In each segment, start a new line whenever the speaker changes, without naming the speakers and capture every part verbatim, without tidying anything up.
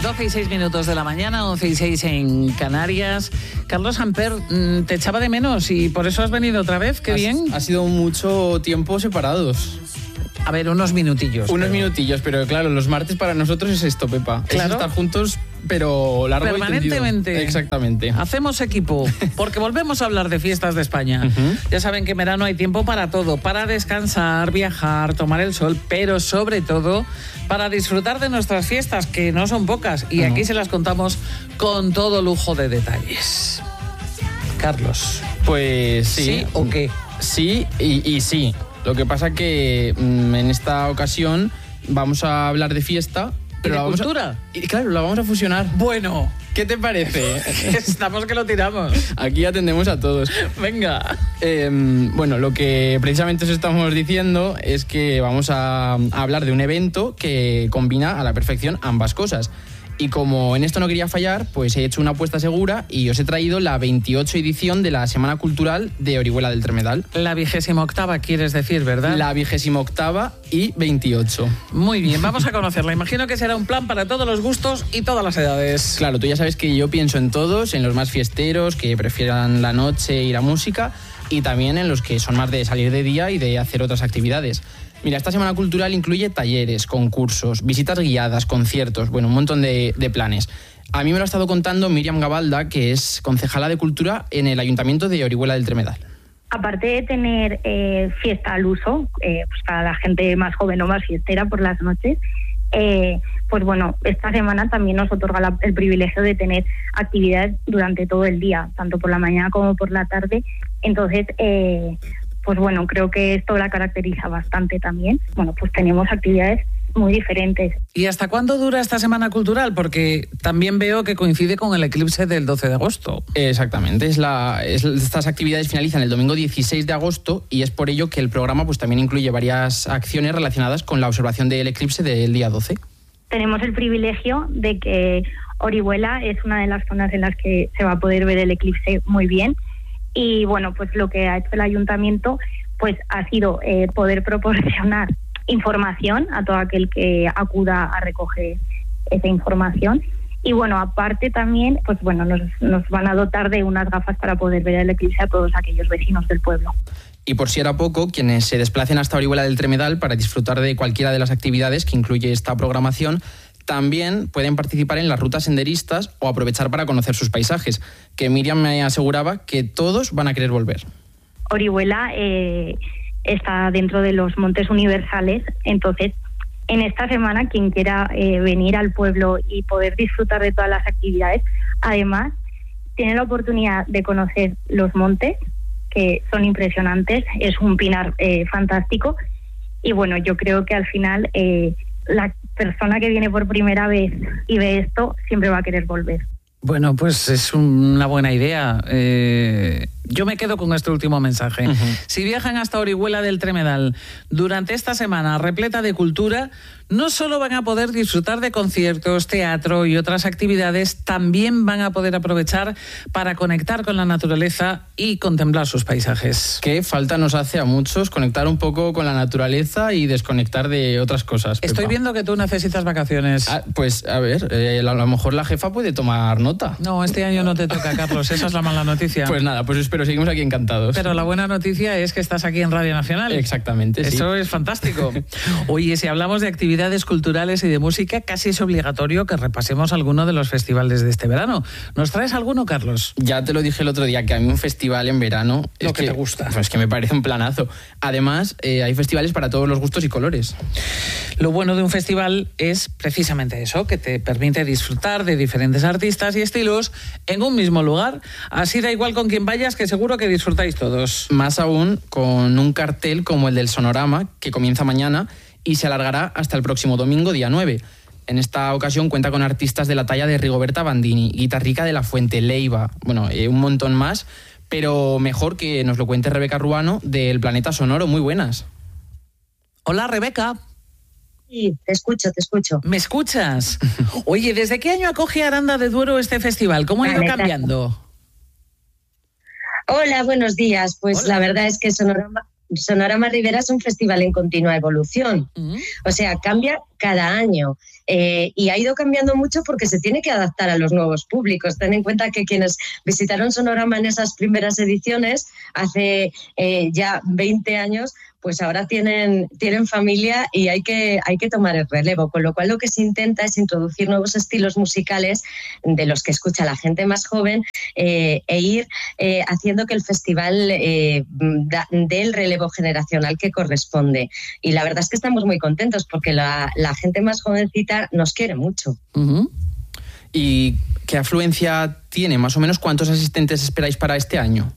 doce y seis minutos de la mañana, once y seis en Canarias. Carlos Samper, te echaba de menos y por eso has venido otra vez. Qué
ha,
bien.
Ha sido mucho tiempo separados.
A ver, unos minutillos.
Unos
pero...
minutillos, pero claro, los martes para nosotros es esto, Pepa.
Claro.
Es estar juntos, pero largo y tendido.
Permanentemente.
Exactamente.
Hacemos equipo, porque volvemos a hablar de fiestas de España. Uh-huh. Ya saben que en verano hay tiempo para todo, para descansar, viajar, tomar el sol, pero sobre todo para disfrutar de nuestras fiestas, que no son pocas, y uh-huh. aquí se las contamos con todo lujo de detalles. Carlos.
Pues sí.
¿Sí o qué?
Sí y, y sí. Lo que pasa que mmm, en esta ocasión vamos a hablar de fiesta.
Pero
¿Y de
la cultura?
A, y claro, la vamos a fusionar.
Bueno.
¿Qué te parece?
Estamos que lo tiramos.
Aquí atendemos a todos.
Venga.
Eh, bueno, lo que precisamente os estamos diciendo es que vamos a, a hablar de un evento que combina a la perfección ambas cosas. Y como en esto no quería fallar, pues he hecho una apuesta segura y os he traído la veintiocho edición de la Semana Cultural de Orihuela del Tremedal.
La vigésima octava, quieres decir, ¿verdad?
La vigésima octava y veintiocho.
Muy bien, vamos a conocerla. Imagino que será un plan para todos los gustos y todas las edades.
Claro, tú ya sabes que yo pienso en todos, en los más fiesteros, que prefieran la noche y la música, y también en los que son más de salir de día y de hacer otras actividades. Mira, esta Semana Cultural incluye talleres, concursos, visitas guiadas, conciertos, bueno, un montón de, de planes. A mí me lo ha estado contando Miriam Gabalda, que es concejala de Cultura en el Ayuntamiento de Orihuela del Tremedal.
Aparte de tener eh, fiesta al uso, eh, pues para la gente más joven o más fiestera por las noches, eh, pues bueno, esta semana también nos otorga la, el privilegio de tener actividades durante todo el día, tanto por la mañana como por la tarde. Entonces, eh, pues bueno, creo que esto la caracteriza bastante también. Bueno, pues tenemos actividades muy diferentes.
¿Y hasta cuándo dura esta Semana Cultural? Porque también veo que coincide con el eclipse del doce de agosto.
Exactamente, es la, es, estas actividades finalizan el domingo dieciséis de agosto y es por ello que el programa pues también incluye varias acciones relacionadas con la observación del eclipse del día doce.
Tenemos el privilegio de que Orihuela es una de las zonas en las que se va a poder ver el eclipse muy bien. Y bueno, pues lo que ha hecho el ayuntamiento pues ha sido eh, poder proporcionar información a todo aquel que acuda a recoger esa información. Y bueno, aparte también, pues bueno, nos, nos van a dotar de unas gafas para poder ver el eclipse a todos aquellos vecinos del pueblo.
Y por si era poco, quienes se desplacen hasta Orihuela del Tremedal para disfrutar de cualquiera de las actividades que incluye esta programación, también pueden participar en las rutas senderistas o aprovechar para conocer sus paisajes, que Miriam me aseguraba que todos van a querer volver.
Orihuela eh, está dentro de los Montes Universales, entonces en esta semana quien quiera eh, venir al pueblo y poder disfrutar de todas las actividades, además tiene la oportunidad de conocer los montes, que son impresionantes, es un pinar eh, fantástico, y bueno, yo creo que al final eh, la persona que viene por primera vez y ve esto siempre va a querer volver.
Bueno, pues es una buena idea. Eh, yo me quedo con este último mensaje. Uh-huh. Si viajan hasta Orihuela del Tremedal durante esta semana repleta de cultura, no solo van a poder disfrutar de conciertos, teatro y otras actividades, también van a poder aprovechar para conectar con la naturaleza y contemplar sus paisajes.
Qué falta nos hace a muchos conectar un poco con la naturaleza y desconectar de otras cosas.
Estoy
Pepa.
viendo que tú necesitas vacaciones.
Ah, pues a ver, eh, a lo mejor la jefa puede tomar nota.
No, este año no te toca, Carlos, esa es la mala noticia.
Pues nada, pues espero, seguimos aquí encantados.
Pero la buena noticia es que estás aquí en Radio Nacional.
Exactamente, sí.
Eso es fantástico. Oye, si hablamos de actividades culturales y de música, casi es obligatorio que repasemos alguno de los festivales de este verano. ¿Nos traes alguno, Carlos?
Ya te lo dije el otro día, que a mí un festival en verano...
Lo
es
que, que te gusta.
Pues que me parece un planazo. Además, eh, hay festivales para todos los gustos y colores.
Lo bueno de un festival es precisamente eso, que te permite disfrutar de diferentes artistas y estilos en un mismo lugar. Así da igual con quien vayas, que seguro que disfrutáis todos.
Más aún con un cartel como el del Sonorama, que comienza mañana y se alargará hasta el próximo domingo, día nueve. En esta ocasión cuenta con artistas de la talla de Rigoberta Bandini, Guitarrica de la Fuente, Leiva, bueno, eh, un montón más, pero mejor que nos lo cuente Rebeca Ruano del Planeta Sonoro. Muy buenas.
Hola, Rebeca.
Sí, te escucho, te escucho.
¿Me escuchas? Oye, ¿desde qué año acoge Aranda de Duero este festival? ¿Cómo ha ido
Vale,
cambiando?
Hola, buenos días. Pues
Hola.
La verdad es que Sonorama, Sonorama Ribera es un festival en continua evolución, uh-huh. o sea, cambia cada año eh, y ha ido cambiando mucho porque se tiene que adaptar a los nuevos públicos. Ten en cuenta que quienes visitaron Sonorama en esas primeras ediciones hace eh, ya veinte años, pues ahora tienen, tienen familia y hay que, hay que tomar el relevo, con lo cual lo que se intenta es introducir nuevos estilos musicales de los que escucha la gente más joven eh, e ir eh, haciendo que el festival eh, da, dé el relevo generacional que corresponde. Y la verdad es que estamos muy contentos porque la, la gente más jovencita nos quiere mucho.
Uh-huh. ¿Y qué afluencia tiene? Más o menos, ¿cuántos asistentes esperáis para este año?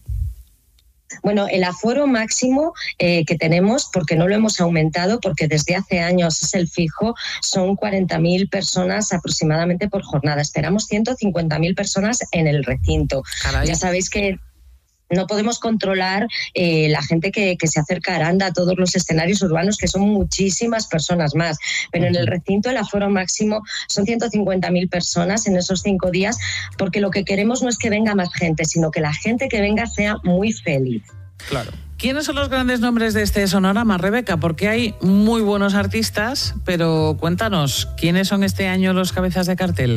Bueno, el aforo máximo eh, que tenemos, porque no lo hemos aumentado, porque desde hace años es el fijo, son cuarenta mil personas aproximadamente por jornada. Esperamos ciento cincuenta mil personas en el recinto. Caray. Ya sabéis que no podemos controlar eh, la gente que, que se acerca a Aranda, a todos los escenarios urbanos, que son muchísimas personas más. Pero en el recinto el aforo máximo son ciento cincuenta mil personas en esos cinco días, porque lo que queremos no es que venga más gente, sino que la gente que venga sea muy feliz.
Claro.
¿Quiénes son los grandes nombres de este Sonorama, Rebeca? Porque hay muy buenos artistas, pero cuéntanos, ¿quiénes son este año los cabezas de cartel?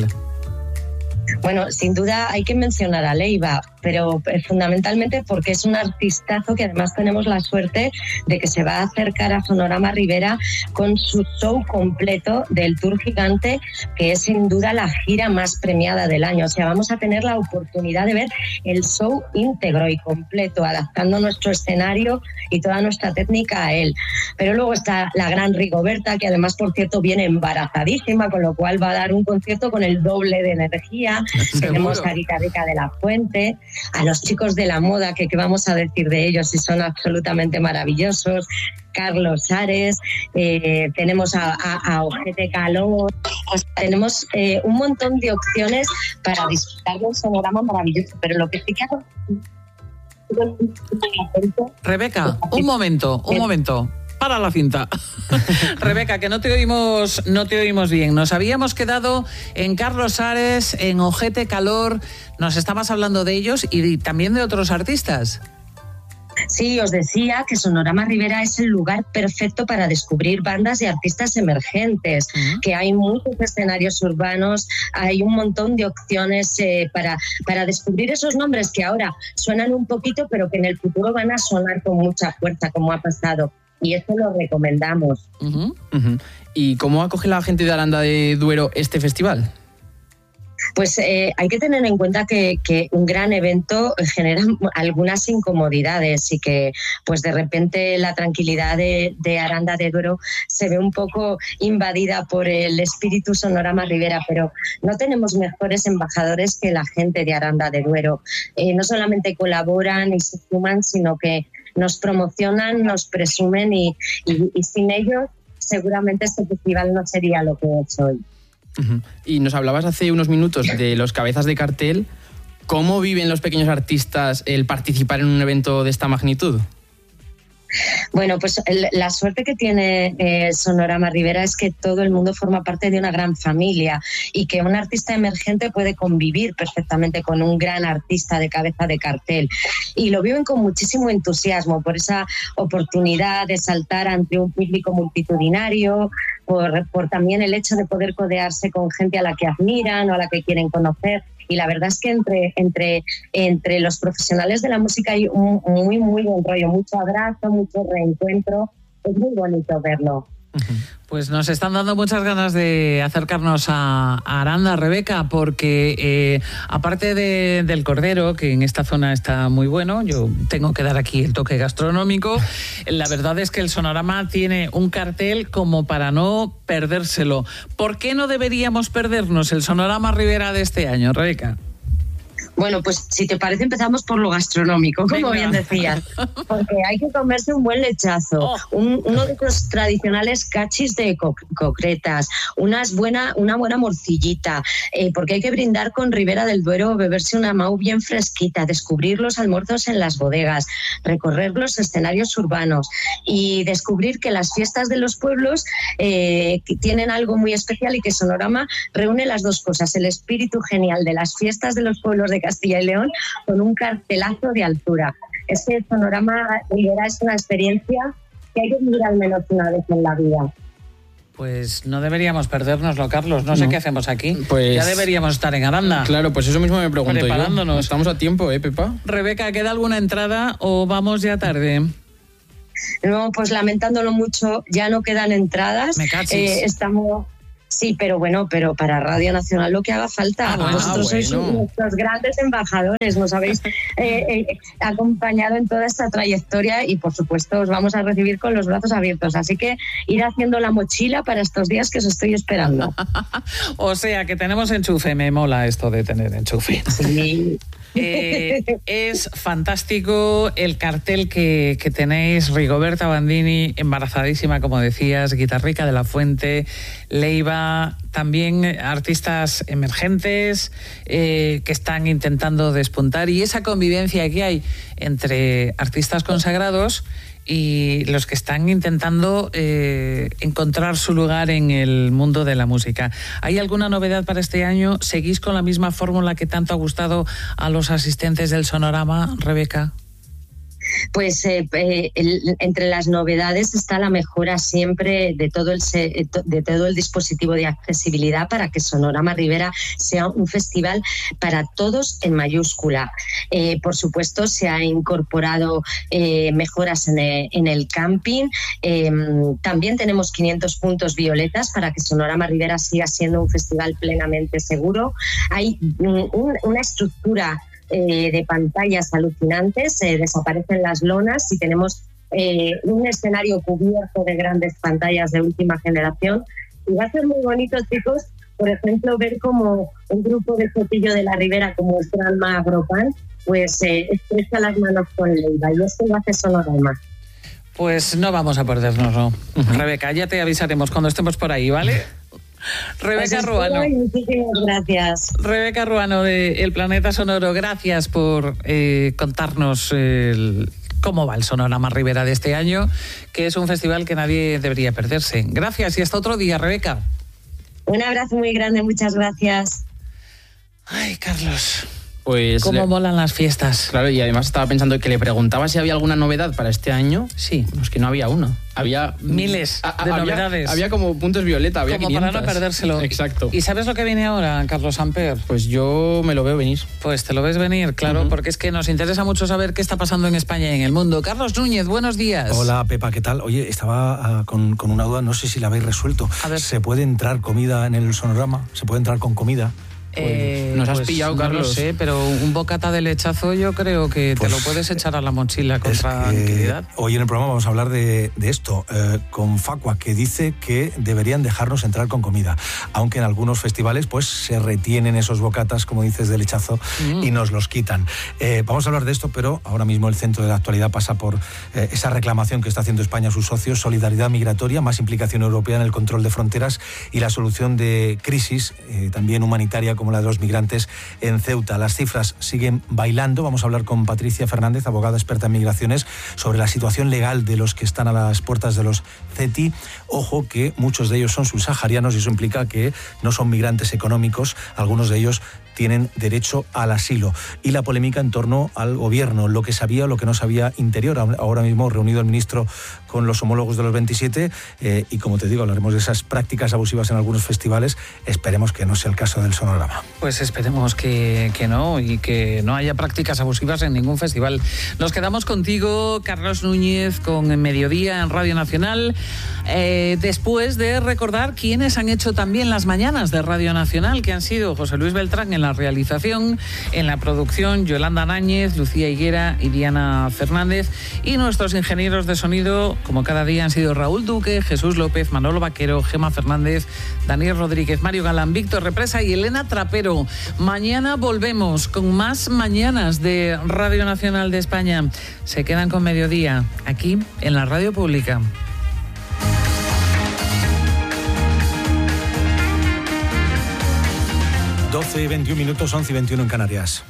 Bueno, sin duda hay que mencionar a Leiva, pero fundamentalmente porque es un artistazo que además tenemos la suerte de que se va a acercar a Sonorama Ribera con su show completo del Tour Gigante, que es sin duda la gira más premiada del año. O sea, vamos a tener la oportunidad de ver el show íntegro y completo, adaptando nuestro escenario y toda nuestra técnica a él. Pero luego está la gran Rigoberta, que además, por cierto, viene embarazadísima, con lo cual va a dar un concierto con el doble de energía. Tenemos a Rita Rica de la Fuente, a los chicos de la moda, que qué vamos a decir de ellos si son absolutamente maravillosos, Carlos Ares, eh, tenemos a, a, a Ojete Calor, pues tenemos eh, un montón de opciones para disfrutar de un sonorama maravilloso, pero lo que sí que hago...
Rebeca, un momento, un momento. Para la cinta. Rebeca, que no te oímos, no te oímos bien. Nos habíamos quedado en Carlos Ares, en Ojete Calor. Nos estabas hablando de ellos y también de otros artistas.
Sí, os decía que Sonorama Ribera es el lugar perfecto para descubrir bandas y artistas emergentes, uh-huh. que hay muchos escenarios urbanos, hay un montón de opciones eh, para, para descubrir esos nombres que ahora suenan un poquito, pero que en el futuro van a sonar con mucha fuerza, como ha pasado. Y esto lo recomendamos.
Uh-huh. Uh-huh. ¿Y cómo acoge la gente de Aranda de Duero este festival?
Pues eh, hay que tener en cuenta que, que un gran evento genera algunas incomodidades y que pues de repente la tranquilidad de, de Aranda de Duero se ve un poco invadida por el espíritu Sonorama Ribera, pero no tenemos mejores embajadores que la gente de Aranda de Duero. Eh, no solamente colaboran y se suman, sino que nos promocionan, nos presumen y, y, y sin ellos seguramente este festival no sería lo que es hoy.
Uh-huh. Y nos hablabas hace unos minutos de los cabezas de cartel. ¿Cómo viven los pequeños artistas el participar en un evento de esta magnitud?
Bueno, pues el, la suerte que tiene eh, Sonorama Ribera es que todo el mundo forma parte de una gran familia y que un artista emergente puede convivir perfectamente con un gran artista de cabeza de cartel. Y lo viven con muchísimo entusiasmo por esa oportunidad de saltar ante un público multitudinario, por, por también el hecho de poder codearse con gente a la que admiran o a la que quieren conocer. Y la verdad es que entre, entre, entre los profesionales de la música hay un muy, muy buen rollo, mucho abrazo, mucho reencuentro. Es muy bonito verlo.
Pues nos están dando muchas ganas de acercarnos a, a Aranda, Rebeca, porque eh, aparte de, del cordero, que en esta zona está muy bueno, yo tengo que dar aquí el toque gastronómico, la verdad es que el Sonorama tiene un cartel como para no perdérselo. ¿Por qué no deberíamos perdernos el Sonorama Ribera de este año, Rebeca?
Bueno, pues si te parece empezamos por lo gastronómico, como Venga. bien decías, porque hay que comerse un buen lechazo, oh. un, uno de los tradicionales cachis de co- concretas, unas buena, una buena morcillita, eh, porque hay que brindar con Ribera del Duero, beberse una mau bien fresquita, descubrir los almuerzos en las bodegas, recorrer los escenarios urbanos y descubrir que las fiestas de los pueblos eh, tienen algo muy especial y que Sonorama reúne las dos cosas, el espíritu genial de las fiestas de los pueblos de Castilla y León con un cartelazo de altura. Es que el Sonorama Ribera es una experiencia que hay que vivir al menos una vez en la vida.
Pues no deberíamos perdérnoslo, Carlos. No sé no. qué hacemos aquí.
Pues,
ya deberíamos estar en Aranda.
Claro, pues eso mismo me pregunto
Preparándonos.
yo. Estamos a tiempo, ¿eh, Pepa?
Rebeca, ¿queda alguna entrada o vamos ya tarde?
No, pues lamentándolo mucho, ya no quedan entradas.
Me cachis.
Eh, estamos... Sí, pero bueno, pero para Radio Nacional lo que haga falta.
Ah, bueno,
Vosotros
bueno.
sois nuestros grandes embajadores, nos habéis eh, eh, acompañado en toda esta trayectoria y por supuesto os vamos a recibir con los brazos abiertos. Así que ir haciendo la mochila para estos días que os estoy esperando.
O sea, que tenemos enchufe. Me mola esto de tener enchufe.
Sí.
Eh, es fantástico el cartel que, que tenéis. Rigoberta Bandini, embarazadísima, como decías, Guitarrica de la Fuente, Leiva, también artistas emergentes eh, que están intentando despuntar, y esa convivencia que hay entre artistas consagrados y los que están intentando eh, encontrar su lugar en el mundo de la música. ¿Hay alguna novedad para este año? ¿Seguís con la misma fórmula que tanto ha gustado a los asistentes del Sonorama, Rebeca?
Pues eh, eh, el, entre las novedades está la mejora siempre de todo el de todo el dispositivo de accesibilidad para que Sonorama Ribera sea un festival para todos en mayúscula. Eh, por supuesto, se ha incorporado eh, mejoras en el, en el camping. Eh, también tenemos quinientos puntos violetas para que Sonorama Ribera siga siendo un festival plenamente seguro. Hay un, una estructura Eh, de pantallas alucinantes, eh, desaparecen las lonas y tenemos eh, un escenario cubierto de grandes pantallas de última generación, y va a ser muy bonito, chicos, por ejemplo, ver como un grupo de Sotillo de la Ribera como el Tranma Agropan pues eh, estrecha las manos con Leiva, y esto lo hace Sonorama.
Pues no vamos a perdernoslo. Uh-huh. Rebeca, ya te avisaremos cuando estemos por ahí, ¿vale? Rebeca
pues
Ruano.
Muchísimas gracias.
Rebeca Ruano de El Planeta Sonoro, gracias por eh, contarnos el, cómo va el Sonorama Ribera de este año, que es un festival que nadie debería perderse. Gracias y hasta otro día, Rebeca.
Un abrazo muy grande, muchas gracias.
Ay, Carlos.
Pues
cómo
le...
molan las fiestas.
Claro, y además estaba pensando que le preguntaba si había alguna novedad para este año.
Sí.
Pues que no había una. Había
miles
a, a,
de
había,
novedades.
Había como puntos violeta, había
como
quinientas.
Para no perdérselo.
Exacto.
¿Y sabes lo que viene ahora, Carlos Amper?
Pues yo me lo veo venir.
Pues te lo ves venir, claro, uh-huh. porque es que nos interesa mucho saber qué está pasando en España y en el mundo. Carlos Núñez, buenos días.
Hola, Pepa, ¿qué tal? Oye, estaba uh, con, con una duda, no sé si la habéis resuelto.
A ver.
¿Se puede entrar comida en el Sonorama? ¿Se puede entrar con comida?
Eh,
Nos has
pues
pillado,
no
Carlos.
No lo sé, pero un bocata de lechazo yo creo que
pues,
te lo puedes echar a la mochila con
es
tranquilidad.
Hoy en el programa vamos a hablar de, de esto, eh, con Facua, que dice que deberían dejarnos entrar con comida, aunque en algunos festivales pues se retienen esos bocatas, como dices, de lechazo mm. y nos los quitan. Eh, vamos a hablar de esto, pero ahora mismo el centro de la actualidad pasa por eh, esa reclamación que está haciendo España a sus socios: solidaridad migratoria, más implicación europea en el control de fronteras y la solución de crisis, eh, también humanitaria, como la de los migrantes en Ceuta. Las cifras siguen bailando. Vamos a hablar con Patricia Fernández, abogada experta en migraciones, sobre la situación legal de los que están a las puertas de los C E T I. Ojo que muchos de ellos son subsaharianos y eso implica que no son migrantes económicos. Algunos de ellos tienen derecho al asilo. Y la polémica en torno al gobierno, lo que sabía o lo que no sabía Interior. Ahora mismo reunido el ministro con los homólogos de los veintisiete eh, y, como te digo, hablaremos de esas prácticas abusivas en algunos festivales. Esperemos que no sea el caso del Sonorama.
Pues esperemos que, que no, y que no haya prácticas abusivas en ningún festival. Nos quedamos contigo, Carlos Núñez, con Mediodía en Radio Nacional, eh, después de recordar quiénes han hecho también las mañanas de Radio Nacional, que han sido José Luis Beltrán en la realización, en la producción Yolanda Náñez, Lucía Higuera y Diana Fernández, y nuestros ingenieros de sonido, como cada día, han sido Raúl Duque, Jesús López, Manolo Vaquero, Gema Fernández, Daniel Rodríguez, Mario Galán, Víctor Represa y Elena Trapero. Mañana volvemos con más mañanas de Radio Nacional de España. Se quedan con Mediodía, aquí en la Radio Pública.
doce y veintiún minutos, once y veintiuno en Canarias.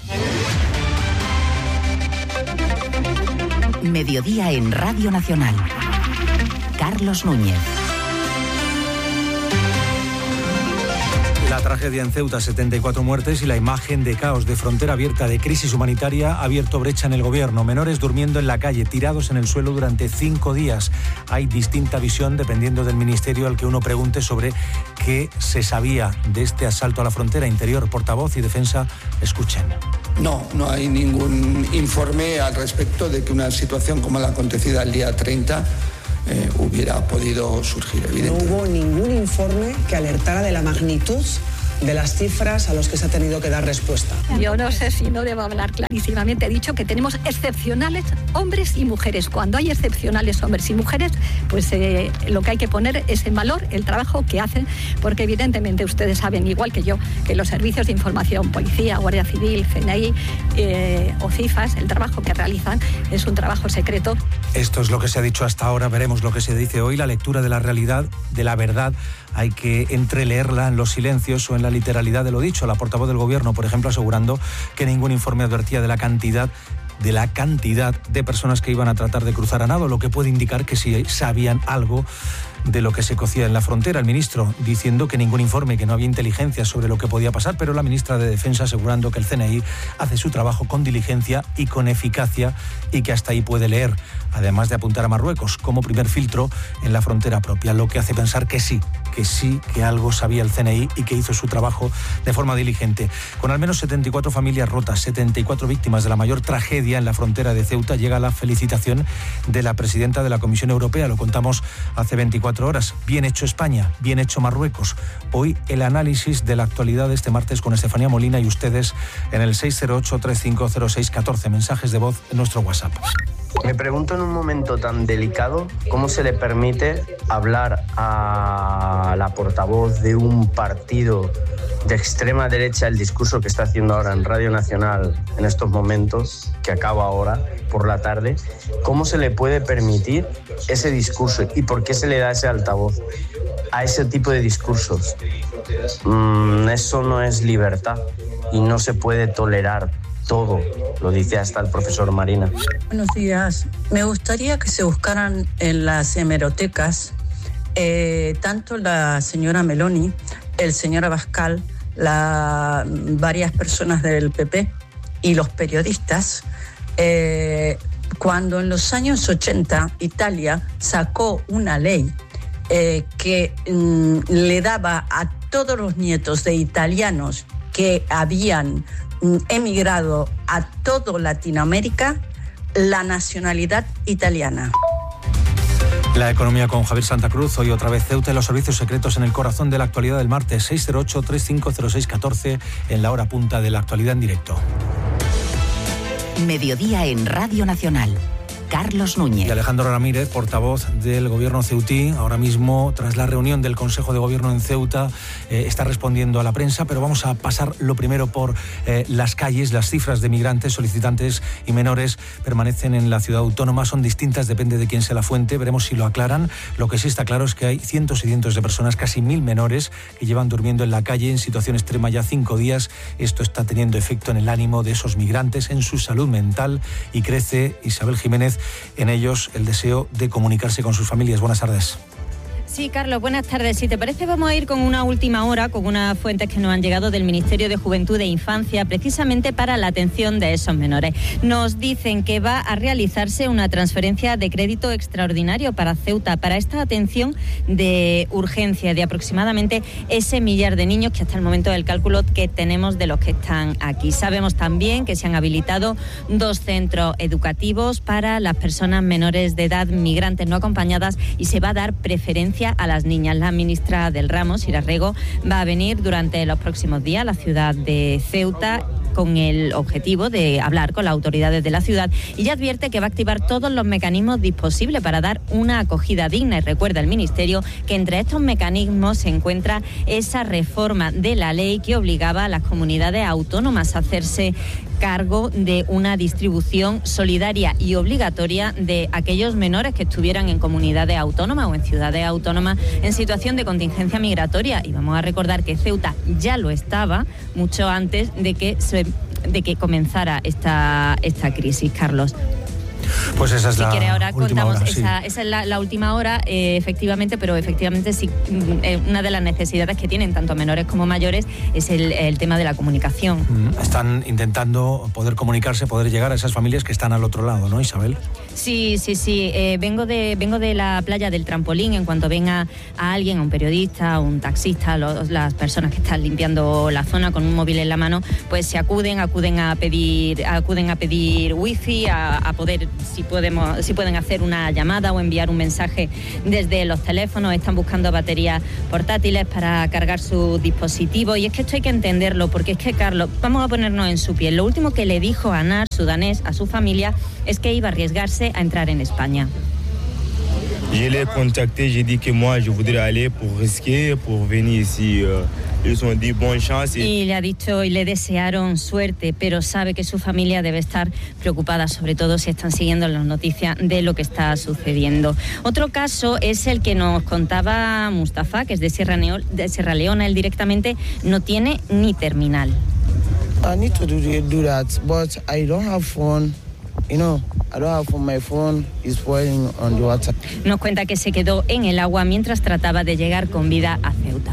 Mediodía en Radio Nacional. Carlos Núñez.
La tragedia en Ceuta, setenta y cuatro muertes y la imagen de caos, de frontera abierta, de crisis humanitaria, ha abierto brecha en el gobierno. Menores durmiendo en la calle, tirados en el suelo durante cinco días. Hay distinta visión dependiendo del ministerio al que uno pregunte sobre qué se sabía de este asalto a la frontera interior. Portavoz y defensa, escuchen.
No, no hay ningún informe al respecto de que una situación como la acontecida el día treinta eh, hubiera podido surgir, evidentemente.
No hubo ningún informe que alertara de la magnitud de las cifras a los que se ha tenido que dar respuesta.
Yo no sé si no debo hablar clarísimamente. He dicho que tenemos excepcionales hombres y mujeres. Cuando hay excepcionales hombres y mujeres, pues eh, lo que hay que poner es en valor el trabajo que hacen, porque evidentemente ustedes saben, igual que yo, que los servicios de información, policía, Guardia Civil, C N I eh, o CIFAS, el trabajo que realizan es un trabajo secreto.
Esto es lo que se ha dicho hasta ahora, veremos lo que se dice hoy. La lectura de la realidad, de la verdad, hay que entreleerla en los silencios o en la literalidad de lo dicho. La portavoz del Gobierno, por ejemplo, asegurando que ningún informe advertía de la cantidad de la cantidad de personas que iban a tratar de cruzar a nado, lo que puede indicar que sí sabían algo de lo que se cocía en la frontera. El ministro diciendo que ningún informe, que no había inteligencia sobre lo que podía pasar, pero la ministra de Defensa asegurando que el C N I hace su trabajo con diligencia y con eficacia y que hasta ahí puede leer, además de apuntar a Marruecos como primer filtro en la frontera propia, lo que hace pensar que sí, que sí, que algo sabía el C N I y que hizo su trabajo de forma diligente. Con al menos setenta y cuatro familias rotas, setenta y cuatro víctimas de la mayor tragedia en la frontera de Ceuta, llega la felicitación de la presidenta de la Comisión Europea. Lo contamos hace veinticuatro horas. Bien hecho España, bien hecho Marruecos. Hoy el análisis de la actualidad de este martes con Estefanía Molina y ustedes en el seis cero ocho, tres cinco cero seis, uno cuatro. Mensajes de voz en nuestro WhatsApp.
Me pregunto en un momento tan delicado cómo se le permite hablar a la portavoz de un partido de extrema derecha el discurso que está haciendo ahora en Radio Nacional en estos momentos, que acaba ahora por la tarde. ¿Cómo se le puede permitir ese discurso y por qué se le da ese altavoz a ese tipo de discursos? Mm, eso no es libertad y no se puede tolerar todo, lo dice hasta el profesor Marina.
Buenos días. Me gustaría que se buscaran en las hemerotecas eh, tanto la señora Meloni, el señor Abascal, la, varias personas del P P y los periodistas, eh, cuando en los años ochenta Italia sacó una ley eh, que mm, le daba a todos los nietos de italianos que habían emigrado a toda Latinoamérica la nacionalidad italiana.
La economía con Javier Santa Cruz. Hoy otra vez Ceuta y los servicios secretos en el corazón de la actualidad del martes. Seis cero ocho, tres cinco cero seis, uno cuatro en la hora punta de la actualidad en directo.
Mediodía en Radio Nacional. Carlos Núñez.
Y Alejandro Ramírez, portavoz del Gobierno ceutí, ahora mismo, tras la reunión del Consejo de Gobierno en Ceuta, eh, está respondiendo a la prensa, pero vamos a pasar lo primero por eh, las calles. Las cifras de migrantes, solicitantes y menores permanecen en la ciudad autónoma, son distintas, depende de quién sea la fuente, veremos si lo aclaran. Lo que sí está claro es que hay cientos y cientos de personas, casi mil menores, que llevan durmiendo en la calle en situación extrema ya cinco días. Esto está teniendo efecto en el ánimo de esos migrantes, en su salud mental, y crece, Isabel Jiménez, en ellos el deseo de comunicarse con sus familias. Buenas tardes.
Sí, Carlos, buenas tardes. Si te parece, vamos a ir con una última hora, con unas fuentes que nos han llegado del Ministerio de Juventud e Infancia, precisamente para la atención de esos menores. Nos dicen que va a realizarse una transferencia de crédito extraordinario para Ceuta, para esta atención de urgencia de aproximadamente ese millar de niños, que hasta el momento del cálculo que tenemos de los que están aquí. Sabemos también que se han habilitado dos centros educativos para las personas menores de edad migrantes no acompañadas y se va a dar preferencia a las niñas. La ministra del ramo, Sira Rego, va a venir durante los próximos días a la ciudad de Ceuta con el objetivo de hablar con las autoridades de la ciudad, y ya advierte que va a activar todos los mecanismos disponibles para dar una acogida digna. Y recuerda el Ministerio que entre estos mecanismos se encuentra esa reforma de la ley que obligaba a las comunidades autónomas a hacerse cargo de una distribución solidaria y obligatoria de aquellos menores que estuvieran en comunidades autónomas o en ciudades autónomas en situación de contingencia migratoria. Y vamos a recordar que Ceuta ya lo estaba mucho antes de que se, de que comenzara esta, esta crisis, Carlos.
Pues esa es
si
la
quiere, ahora
última
contamos
hora, sí.
esa, esa es la, la última hora, eh, efectivamente, pero efectivamente sí, eh, una de las necesidades que tienen tanto menores como mayores es el, el tema de la comunicación.
Están intentando poder comunicarse, poder llegar a esas familias que están al otro lado, ¿no, Isabel?
Sí, sí, sí. Eh, vengo de vengo de la playa del Trampolín. En cuanto venga a alguien, a un periodista, a un taxista, los, las personas que están limpiando la zona con un móvil en la mano, pues se acuden, acuden a pedir, acuden a pedir wifi, a, a poder, si podemos, si pueden hacer una llamada o enviar un mensaje desde los teléfonos. Están buscando baterías portátiles para cargar su dispositivo. Y es que esto hay que entenderlo, porque es que, Carlos, vamos a ponernos en su piel. Lo último que le dijo a Anar, su danés, a su familia, es que iba a arriesgarse a entrar en España.
Je l'ai contacté, j'ai dit que moi je voudrais aller pour risquer, pour venir ici. Euh, ils ont dit bonne chance.
Y le ha dicho y le desearon suerte, pero sabe que su familia debe estar preocupada, sobre todo si están siguiendo las noticias de lo que está sucediendo. Otro caso es el que nos contaba Mustafa, que es de Sierra, Neo, de Sierra Leona. Él directamente no tiene ni terminal.
I need to do, do that, but I don't have phone. You know, I don't have phone. My phone is falling on the water.
Nos cuenta que se quedó en el agua mientras trataba de llegar con vida a Ceuta.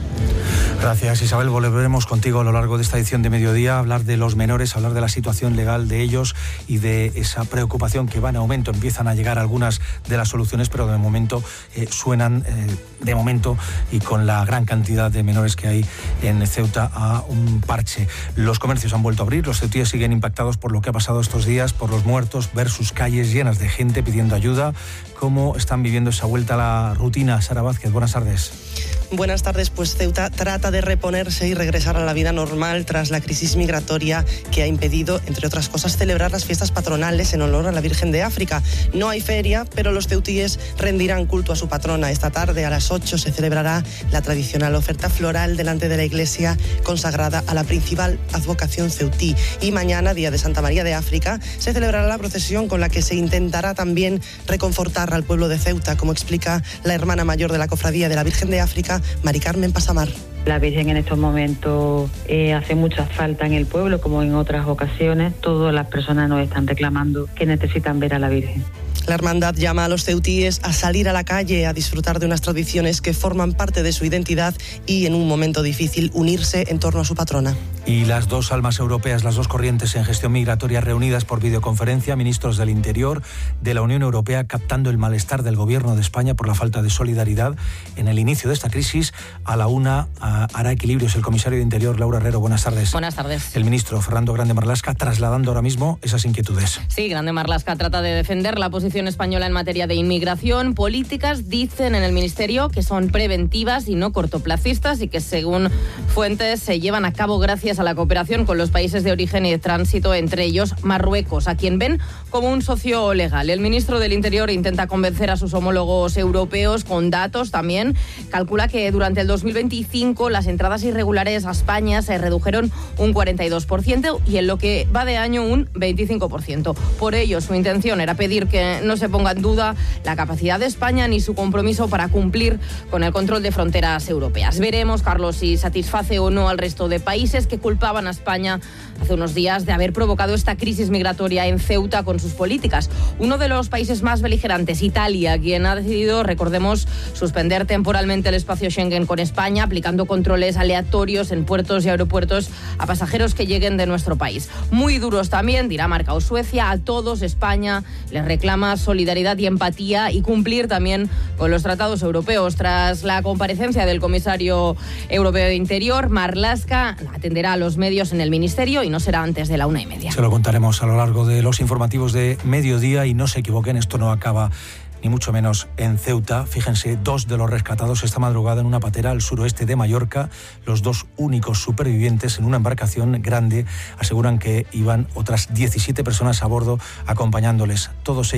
Gracias, Isabel. Volveremos contigo a lo largo de esta edición de Mediodía a hablar de los menores, a hablar de la situación legal de ellos y de esa preocupación que va en aumento. Empiezan a llegar algunas de las soluciones, pero de momento eh, suenan, eh, de momento, y con la gran cantidad de menores que hay en Ceuta, a un parche. Los comercios han vuelto a abrir, los ceutíes siguen impactados por lo que ha pasado estos días, por los muertos, ver sus calles llenas de gente pidiendo ayuda. ¿Cómo están viviendo esa vuelta a la rutina? Sara Vázquez, buenas tardes.
Buenas tardes. Pues Ceuta trata de reponerse y regresar a la vida normal tras la crisis migratoria que ha impedido, entre otras cosas, celebrar las fiestas patronales en honor a la Virgen de África. No hay feria, pero los ceutíes rendirán culto a su patrona. Esta tarde a las ocho se celebrará la tradicional oferta floral delante de la iglesia consagrada a la principal advocación ceutí. Y mañana, día de Santa María de África, se celebrará la procesión con la que se intentará también reconfortar al pueblo de Ceuta, como explica la hermana mayor de la Cofradía de la Virgen de África, Mari Carmen Pasamar.
La Virgen en estos momentos eh, hace mucha falta en el pueblo, como en otras ocasiones. Todas las personas nos están reclamando que necesitan ver a la Virgen.
La hermandad llama a los ceutíes a salir a la calle, a disfrutar de unas tradiciones que forman parte de su identidad y, en un momento difícil, unirse en torno a su patrona.
Y las dos almas europeas, las dos corrientes en gestión migratoria reunidas por videoconferencia, ministros del Interior de la Unión Europea, captando el malestar del Gobierno de España por la falta de solidaridad en el inicio de esta crisis. A la una a, hará equilibrios el comisario de Interior, Laura Herrero. Buenas tardes.
Buenas tardes.
El ministro Fernando Grande Marlaska trasladando ahora mismo esas inquietudes.
Sí, Grande Marlaska trata de defender la posición española en materia de inmigración. Políticas, dicen en el Ministerio, que son preventivas y no cortoplacistas y que, según fuentes, se llevan a cabo gracias a la cooperación con los países de origen y de tránsito, entre ellos Marruecos, a quien ven como un socio legal. El ministro del Interior intenta convencer a sus homólogos europeos con datos también. Calcula que durante el dos mil veinticinco las entradas irregulares a España se redujeron un cuarenta y dos por ciento y en lo que va de año un veinticinco por ciento. Por ello, su intención era pedir que no se ponga en duda la capacidad de España ni su compromiso para cumplir con el control de fronteras europeas. Veremos, Carlos, si satisface o no al resto de países que culpaban a España hace unos días de haber provocado esta crisis migratoria en Ceuta con sus políticas. Uno de los países más beligerantes, Italia, quien ha decidido, recordemos, suspender temporalmente el espacio Schengen con España, aplicando controles aleatorios en puertos y aeropuertos a pasajeros que lleguen de nuestro país. Muy duros también, Dinamarca o Suecia. A todos España les reclama solidaridad y empatía y cumplir también con los tratados europeos. Tras la comparecencia del comisario europeo de Interior, Marlaska atenderá a los medios en el Ministerio y no será antes de la una y media.
Se lo contaremos a lo largo de los informativos de Mediodía y no se equivoquen, esto no acaba ni mucho menos en Ceuta. Fíjense, dos de los rescatados esta madrugada en una patera al suroeste de Mallorca, los dos únicos supervivientes en una embarcación grande. Aseguran que iban otras diecisiete personas a bordo acompañándoles, todos ellos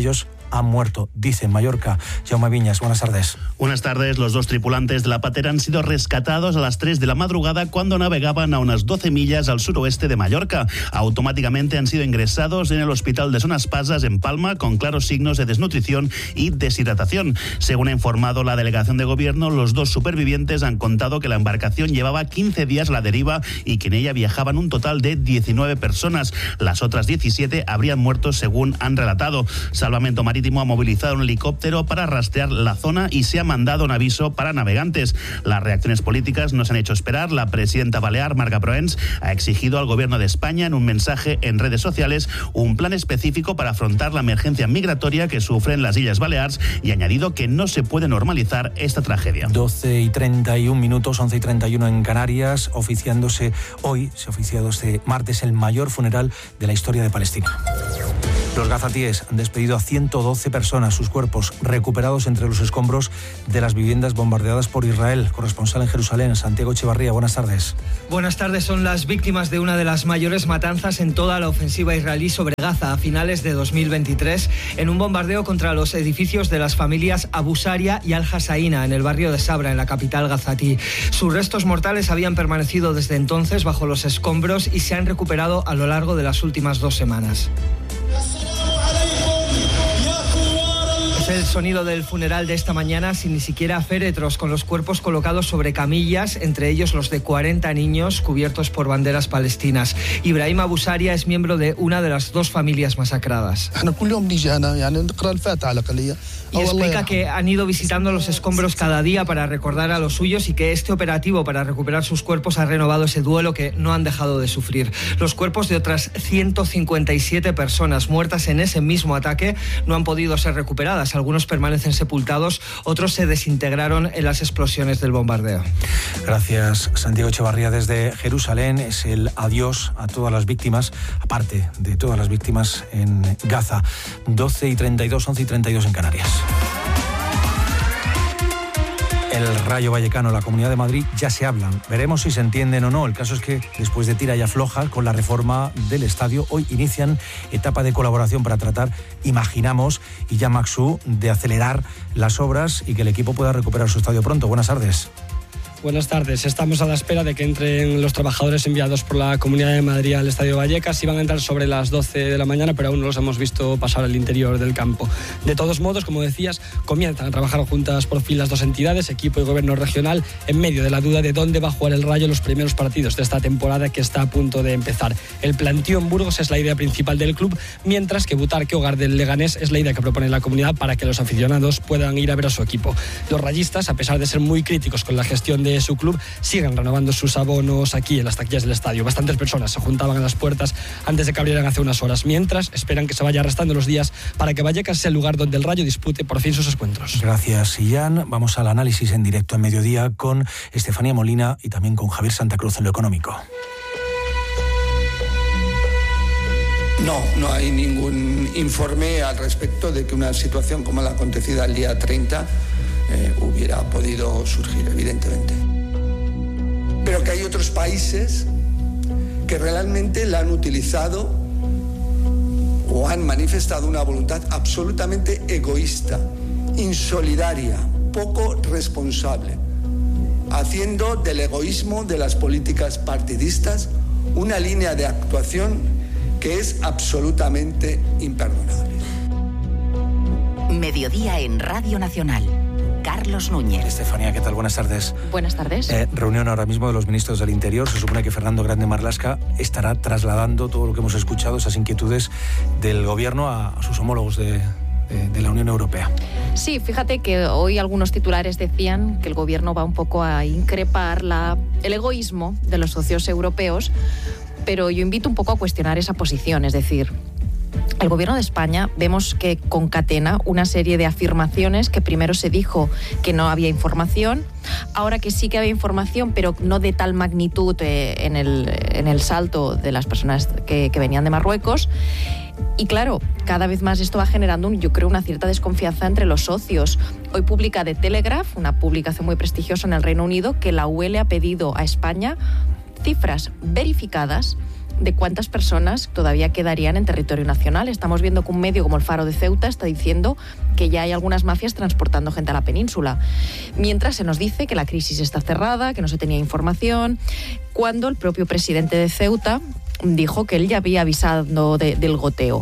han muerto, dice en Mallorca. Jaume Viñas, buenas tardes.
Buenas tardes. Los dos tripulantes de la patera han sido rescatados a las tres de la madrugada cuando navegaban a unas doce millas al suroeste de Mallorca. Automáticamente han sido ingresados en el hospital de Son Espasas en Palma con claros signos de desnutrición y deshidratación. Según ha informado la delegación de gobierno, los dos supervivientes han contado que la embarcación llevaba quince días a la deriva y que en ella viajaban un total de diecinueve personas. Las otras diecisiete habrían muerto, según han relatado. Salvamento Marítimo ha movilizado un helicóptero para rastrear la zona y se ha mandado un aviso para navegantes. Las reacciones políticas no se han hecho esperar. La presidenta balear, Marga Proens, ha exigido al gobierno de España en un mensaje en redes sociales un plan específico para afrontar la emergencia migratoria que sufren las Islas Baleares y ha añadido que no se puede normalizar esta tragedia.
doce y treinta y un minutos, once y treinta y uno en Canarias, oficiándose hoy, se ha oficiado este martes el mayor funeral de la historia de Palestina. Los gazatíes han despedido a ciento doce personas, sus cuerpos recuperados entre los escombros de las viviendas bombardeadas por Israel. Corresponsal en Jerusalén, Santiago Echevarría, buenas tardes.
Buenas tardes. Son las víctimas de una de las mayores matanzas en toda la ofensiva israelí sobre Gaza a finales de dos mil veintitrés, en un bombardeo contra los edificios de las familias Abu Saria y Al-Hassaina en el barrio de Sabra, en la capital gazatí. Sus restos mortales habían permanecido desde entonces bajo los escombros y se han recuperado a lo largo de las últimas dos semanas. Es el sonido del funeral de esta mañana sin ni siquiera féretros, con los cuerpos colocados sobre camillas, entre ellos los de cuarenta niños cubiertos por banderas palestinas. Ibrahim Abu Saria es miembro de una de las dos familias masacradas. Y explica que han ido visitando los escombros cada día para recordar a los suyos y que este operativo para recuperar sus cuerpos ha renovado ese duelo que no han dejado de sufrir. Los cuerpos de otras ciento cincuenta y siete personas muertas en ese mismo ataque no han podido ser recuperadas. Algunos permanecen sepultados, otros se desintegraron en las explosiones del bombardeo.
Gracias, Santiago Echevarría. Desde Jerusalén es el adiós a todas las víctimas, aparte de todas las víctimas en Gaza. doce y treinta y dos, once y treinta y dos en Canarias. El Rayo Vallecano, la Comunidad de Madrid, ya se hablan. Veremos si se entienden o no. El caso es que después de tira y afloja con la reforma del estadio, hoy inician etapa de colaboración para tratar, imaginamos, y ya Maxú, de acelerar las obras y que el equipo pueda recuperar su estadio pronto. Buenas tardes.
Buenas tardes. Estamos a la espera de que entren los trabajadores enviados por la Comunidad de Madrid al Estadio Vallecas. Iban a entrar sobre las doce de la mañana, pero aún no los hemos visto pasar al interior del campo. De todos modos, como decías, comienzan a trabajar juntas por fin las dos entidades, equipo y gobierno regional, en medio de la duda de dónde va a jugar el Rayo los primeros partidos de esta temporada que está a punto de empezar. El planteo en Burgos es la idea principal del club, mientras que Butarque, hogar del Leganés, es la idea que propone la comunidad para que los aficionados puedan ir a ver a su equipo. Los rayistas, a pesar de ser muy críticos con la gestión de su club, siguen renovando sus abonos aquí en las taquillas del estadio. Bastantes personas se juntaban a las puertas antes de que abrieran hace unas horas, mientras esperan que se vaya restando los días para que Vallecas sea el lugar donde el Rayo dispute por fin sus encuentros.
Gracias, Ian. Vamos al análisis en directo en mediodía con Estefanía Molina y también con Javier Santa Cruz en lo económico.
No, no hay ningún informe al respecto de que una situación como la acontecida el día treinta eh, hubiera podido surgir, evidentemente. Pero que hay otros países que realmente la han utilizado o han manifestado una voluntad absolutamente egoísta, insolidaria, poco responsable, haciendo del egoísmo de las políticas partidistas una línea de actuación que es absolutamente imperdonable.
Mediodía en Radio Nacional. Carlos Núñez.
Estefanía, ¿qué tal? Buenas tardes.
Buenas tardes.
Eh, reunión ahora mismo de los ministros del Interior. Se supone que Fernando Grande Marlaska estará trasladando todo lo que hemos escuchado, esas inquietudes del gobierno a, a sus homólogos de, de, de la Unión Europea.
Sí, fíjate que hoy algunos titulares decían que el gobierno va un poco a increpar la, el egoísmo de los socios europeos, pero yo invito un poco a cuestionar esa posición, es decir, el gobierno de España vemos que concatena una serie de afirmaciones que primero se dijo que no había información, ahora que sí que había información, pero no de tal magnitud eh, en, el, en el salto de las personas que, que venían de Marruecos. Y claro, cada vez más esto va generando, un, yo creo, una cierta desconfianza entre los socios. Hoy publica The Telegraph, una publicación muy prestigiosa en el Reino Unido, que la U E le ha pedido a España cifras verificadas de cuántas personas todavía quedarían en territorio nacional. Estamos viendo que un medio como el Faro de Ceuta está diciendo que ya hay algunas mafias transportando gente a la península, mientras se nos dice que la crisis está cerrada, que no se tenía información, cuando el propio presidente de Ceuta dijo que él ya había avisado de, del goteo.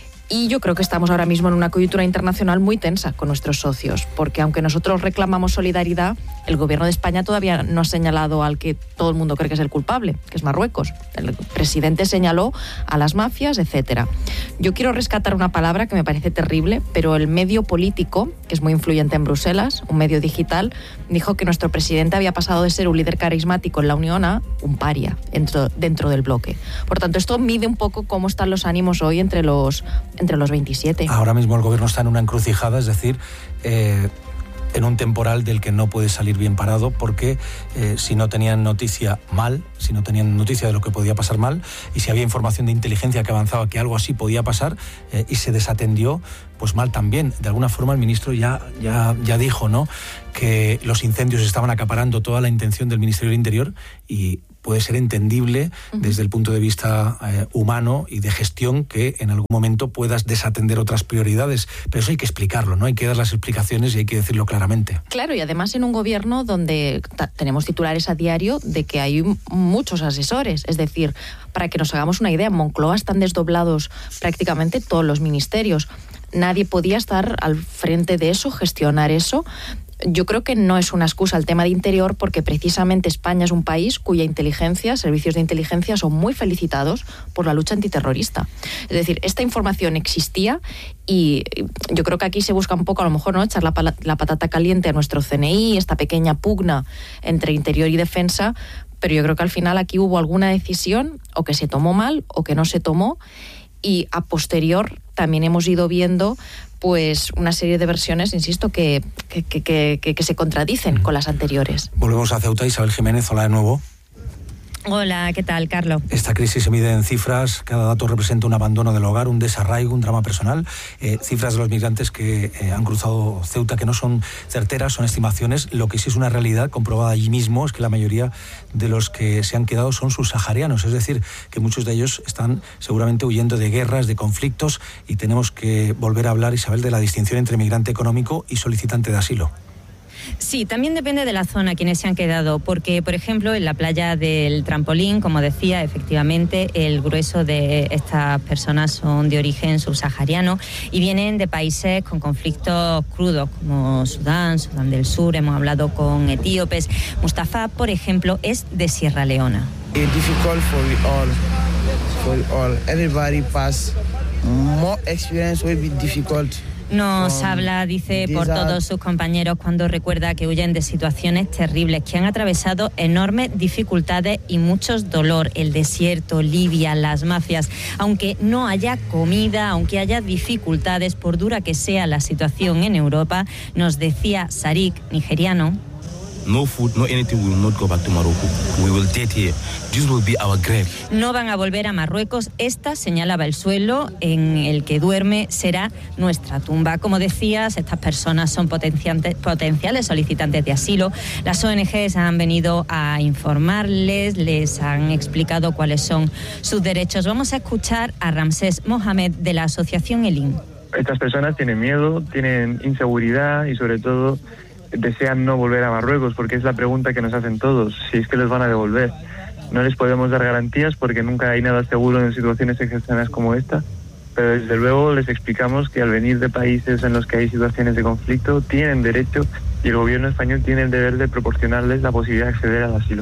Y yo creo que estamos ahora mismo en una coyuntura internacional muy tensa con nuestros socios, porque aunque nosotros reclamamos solidaridad, el gobierno de España todavía no ha señalado al que todo el mundo cree que es el culpable, que es Marruecos. El presidente señaló a las mafias, etcétera. Yo quiero rescatar una palabra que me parece terrible, pero el medio político, que es muy influyente en Bruselas, un medio digital, dijo que nuestro presidente había pasado de ser un líder carismático en la Unión a un paria dentro, dentro del bloque. Por tanto, esto mide un poco cómo están los ánimos hoy entre los entre los veintisiete.
Ahora mismo el gobierno está en una encrucijada, es decir, eh, en un temporal del que no puede salir bien parado, porque eh, si no tenían noticia mal, si no tenían noticia de lo que podía pasar mal, y si había información de inteligencia que avanzaba que algo así podía pasar eh, y se desatendió, pues mal también. De alguna forma el ministro ya, ya, ya dijo, ¿no?, que los incendios estaban acaparando toda la intención del Ministerio del Interior, y puede ser entendible uh-huh. desde el punto de vista eh, humano y de gestión que en algún momento puedas desatender otras prioridades, pero eso hay que explicarlo, ¿no? Hay que dar las explicaciones y hay que decirlo claramente.
Claro, y además en un gobierno donde ta- tenemos titulares a diario de que hay m- muchos asesores, es decir, para que nos hagamos una idea, en Moncloa están desdoblados prácticamente todos los ministerios. Nadie podía estar al frente de eso, gestionar eso. Yo creo que no es una excusa el tema de interior, porque precisamente España es un país cuya inteligencia, servicios de inteligencia son muy felicitados por la lucha antiterrorista. Es decir, esta información existía y yo creo que aquí se busca un poco, a lo mejor, no echar la, la patata caliente a nuestro C N I, esta pequeña pugna entre interior y defensa, pero yo creo que al final aquí hubo alguna decisión o que se tomó mal o que no se tomó, y a posterior también hemos ido viendo pues una serie de versiones, insisto, que, que, que, que, que se contradicen con las anteriores.
Volvemos a Ceuta. Isabel Jiménez, hola de nuevo.
Hola, ¿qué tal, Carlos?
Esta crisis se mide en cifras, cada dato representa un abandono del hogar, un desarraigo, un drama personal. Eh, cifras de los migrantes que eh, han cruzado Ceuta, que no son certeras, son estimaciones. Lo que sí es una realidad comprobada allí mismo es que la mayoría de los que se han quedado son subsaharianos, es decir, que muchos de ellos están seguramente huyendo de guerras, de conflictos, y tenemos que volver a hablar, Isabel, de la distinción entre migrante económico y solicitante de asilo.
Sí, también depende de la zona quienes se han quedado, porque, por ejemplo, en la playa del Trampolín, como decía, efectivamente, el grueso de estas personas son de origen subsahariano y vienen de países con conflictos crudos, como Sudán, Sudán del Sur, hemos hablado con etíopes. Mustafa, por ejemplo, es de Sierra Leona.
It's difficult for we all, for we all. Everybody pass more experience will be difficult.
Nos habla, dice, por todos sus compañeros cuando recuerda que huyen de situaciones terribles, que han atravesado enormes dificultades y muchos dolor. El desierto, Libia, las mafias. Aunque no haya comida, aunque haya dificultades, por dura que sea la situación en Europa, nos decía Sarik, nigeriano.
No food, no anything, we will not go back to Morocco. We will dead here. This will be our grave.
No van a volver a Marruecos. Esta, señalaba, el suelo en el que duerme será nuestra tumba. Como decías, estas personas son potenciales solicitantes de asilo. Las O N Ges han venido a informarles, les han explicado cuáles son sus derechos. Vamos a escuchar a Ramsés Mohamed de la asociación Elim.
Estas personas tienen miedo, tienen inseguridad y sobre todo desean no volver a Marruecos, porque es la pregunta que nos hacen todos, si es que les van a devolver. No les podemos dar garantías porque nunca hay nada seguro en situaciones excepcionales como esta, pero desde luego les explicamos que al venir de países en los que hay situaciones de conflicto tienen derecho, y el gobierno español tiene el deber de proporcionarles la posibilidad de acceder al asilo.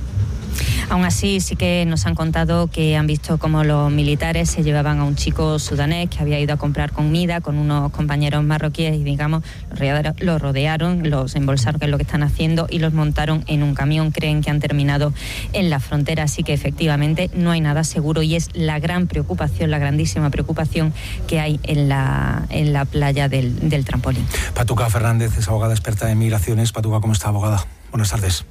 Aún así, sí que nos han contado que han visto cómo los militares se llevaban a un chico sudanés que había ido a comprar comida con unos compañeros marroquíes y, digamos, los rodearon, los embolsaron, que es lo que están haciendo, y los montaron en un camión. Creen que han terminado en la frontera, así que efectivamente no hay nada seguro, y es la gran preocupación, la grandísima preocupación que hay en la, en la playa del, del Trampolín.
Patuca Fernández es abogada experta en migraciones. Patuca, ¿cómo está, abogada? Buenas tardes.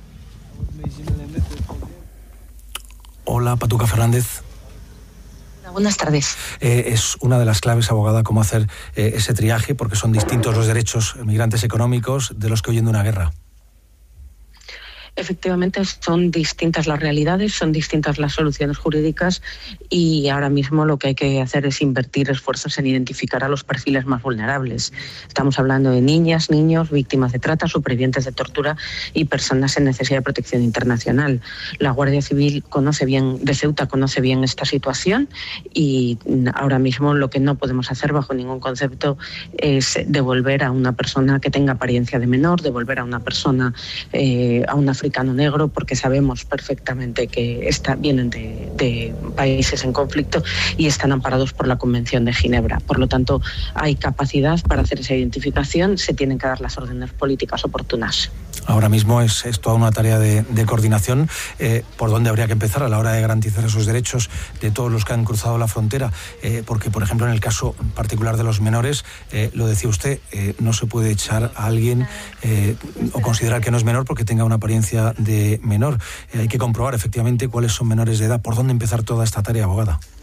Hola, Patuca Fernández.
Buenas tardes.
Eh, es una de las claves, abogada, cómo hacer eh, ese triaje, porque son distintos los derechos migrantes económicos de los que huyen de una guerra.
Efectivamente, son distintas las realidades, son distintas las soluciones jurídicas y ahora mismo lo que hay que hacer es invertir esfuerzos en identificar a los perfiles más vulnerables. Estamos hablando de niñas, niños, víctimas de trata, supervivientes de tortura y personas en necesidad de protección internacional. La Guardia Civil conoce bien, de Ceuta conoce bien esta situación y ahora mismo lo que no podemos hacer bajo ningún concepto es devolver a una persona que tenga apariencia de menor, devolver a una persona, eh, a un africano negro, porque sabemos perfectamente que está, vienen de, de países en conflicto y están amparados por la Convención de Ginebra. Por lo tanto, hay capacidad para hacer esa identificación, se tienen que dar las órdenes políticas oportunas.
Ahora mismo es, es toda una tarea de, de coordinación. Eh, ¿Por dónde habría que empezar a la hora de garantizar esos derechos de todos los que han cruzado la frontera? Eh, porque, por ejemplo, en el caso particular de los menores, eh, lo decía usted, eh, no se puede echar a alguien eh, o considerar que no es menor porque tenga una apariencia de menor. Eh, hay que comprobar efectivamente cuáles son menores de edad. ¿Por dónde empezar toda esta tarea, abogada?